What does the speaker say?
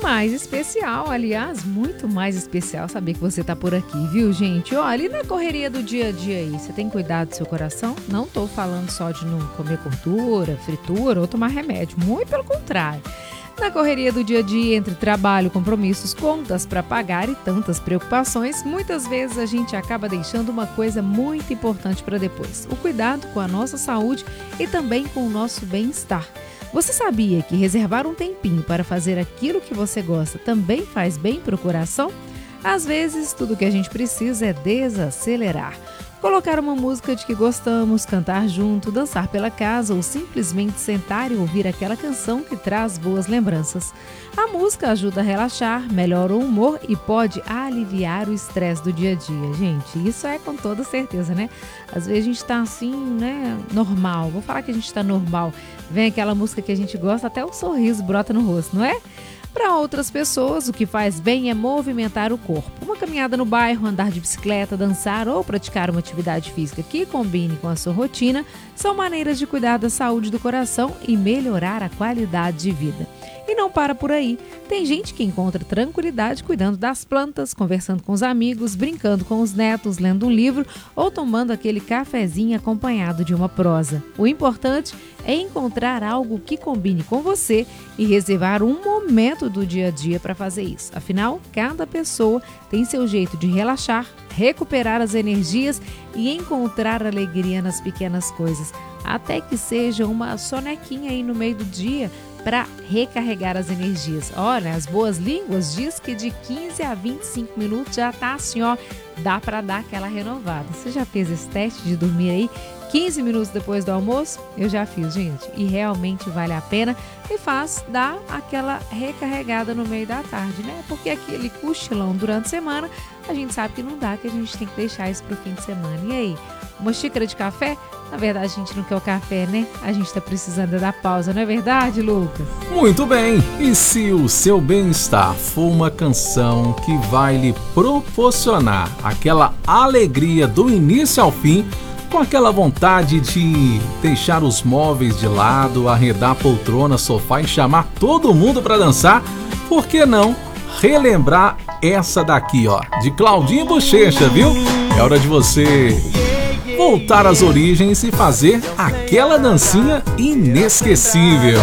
mais especial, aliás, muito mais especial saber que você tá por aqui, viu, gente? Olha, e na correria do dia a dia aí, você tem cuidado do seu coração? Não tô falando só de não comer gordura, fritura ou tomar remédio, muito pelo contrário. Na correria do dia a dia, entre trabalho, compromissos, contas para pagar e tantas preocupações, muitas vezes a gente acaba deixando uma coisa muito importante para depois: o cuidado com a nossa saúde e também com o nosso bem-estar. Você sabia que reservar um tempinho para fazer aquilo que você gosta também faz bem para o coração? Às vezes, tudo que a gente precisa é desacelerar. Colocar uma música de que gostamos, cantar junto, dançar pela casa ou simplesmente sentar e ouvir aquela canção que traz boas lembranças. A música ajuda a relaxar, melhora o humor e pode aliviar o estresse do dia a dia. Gente, isso é com toda certeza, né? Às vezes a gente tá assim, né, normal. Vou falar que a gente tá normal. Vem aquela música que a gente gosta, até o sorriso brota no rosto, não é? Para outras pessoas, o que faz bem é movimentar o corpo. Uma caminhada no bairro, andar de bicicleta, dançar ou praticar uma atividade física que combine com a sua rotina são maneiras de cuidar da saúde do coração e melhorar a qualidade de vida. E não para por aí. Tem gente que encontra tranquilidade cuidando das plantas, conversando com os amigos, brincando com os netos, lendo um livro ou tomando aquele cafezinho acompanhado de uma prosa. O importante é encontrar algo que combine com você e reservar um momento do dia a dia para fazer isso. Afinal, cada pessoa tem seu jeito de relaxar, recuperar as energias e encontrar alegria nas pequenas coisas, até que seja uma sonequinha aí no meio do dia para recarregar as energias. Olha, as boas línguas diz que de 15 a 25 minutos já tá assim, ó, dá para dar aquela renovada. Você já fez esse teste de dormir aí 15 minutos depois do almoço? Eu já fiz, gente, e realmente vale a pena e faz dar aquela recarregada no meio da tarde, né? Porque aquele cochilão durante a semana, a gente sabe que não dá, que a gente tem que deixar isso pro fim de semana. E aí, uma xícara de café? Na verdade, a gente não quer o café, né? A gente tá precisando da pausa, não é verdade, Lucas? Muito bem! E se o seu bem-estar for uma canção que vai lhe proporcionar aquela alegria do início ao fim, com aquela vontade de deixar os móveis de lado, arredar a poltrona, sofá e chamar todo mundo para dançar, por que não relembrar essa daqui, ó, de Claudinho Bochecha, viu? É hora de você voltar às origens e fazer aquela dancinha inesquecível.